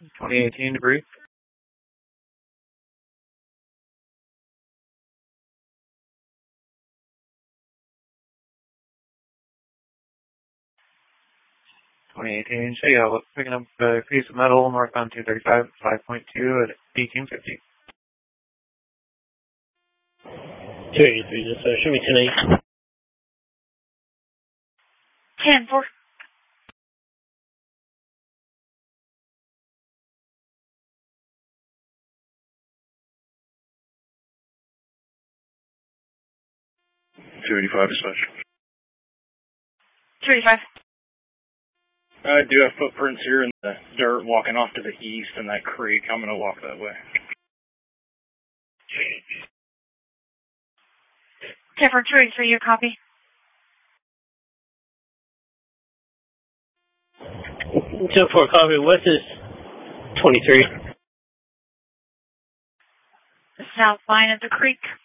2018 debris. So yeah, look, picking up a piece of metal northbound 235, 5.2 at 1850. 283, just show me 10-8. 10-4. Dispatch. 285. I do have footprints here in the dirt walking off to the east in that creek. I'm going to walk that way. 283, your copy. 10-4, copy. West is 23. The south line of the creek.